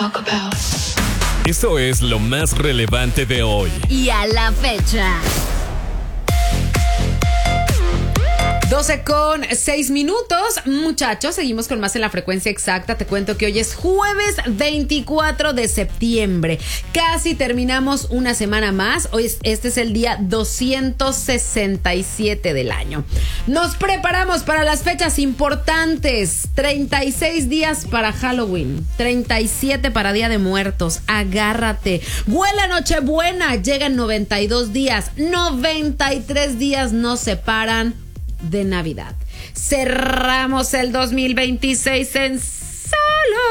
Esto es lo más relevante de hoy y a la fecha. 12:06. Muchachos, seguimos con más en la frecuencia exacta. Te cuento que hoy es jueves 24 de septiembre. Casi terminamos una semana más. Este es el día 267 del año. Nos preparamos para las fechas importantes. 36 días para Halloween, 37 para Día de Muertos. Agárrate. Huele a Nochebuena. Llegan 92 días. 93 días nos separan de Navidad. Cerramos el 2026 en solo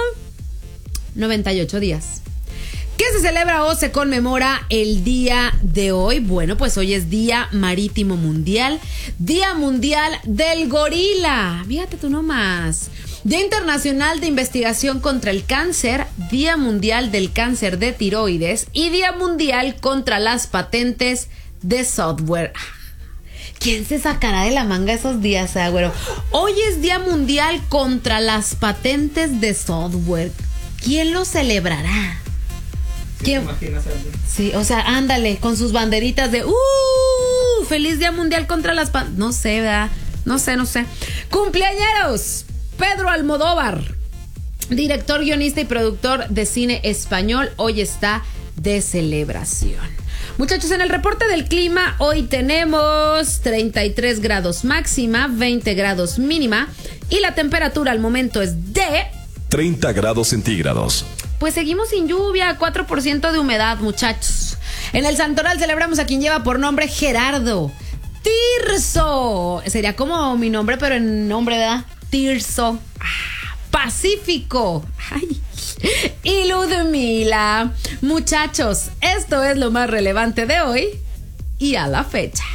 98 días. ¿Qué se celebra o se conmemora el día de hoy? Bueno, pues hoy es Día Marítimo Mundial, Día Mundial del Gorila. Fíjate tú nomás. Día Internacional de Investigación contra el Cáncer, Día Mundial del Cáncer de Tiroides y Día Mundial contra las patentes de software. ¿Quién se sacará de la manga esos días, güero? Hoy es Día Mundial contra las patentes de software. ¿Quién lo celebrará? ¿Quién? Sí, o sea, ándale, con sus banderitas de ¡Feliz Día Mundial contra las patentes! No sé, ¿verdad? No sé. ¡Cumpleañeros! Pedro Almodóvar, director, guionista y productor de cine español, hoy está de celebración. Muchachos, en el reporte del clima hoy tenemos 33 grados máxima, 20 grados mínima y la temperatura al momento es de 30 grados centígrados. Pues seguimos sin lluvia, 4% de humedad, muchachos. En el Santoral celebramos a quien lleva por nombre Gerardo Tirso. Sería como mi nombre, pero en nombre, ¿verdad? Tirso. Pacífico. Ay. Y Ludmila. Muchachos, esto es lo más relevante de hoy y a la fecha.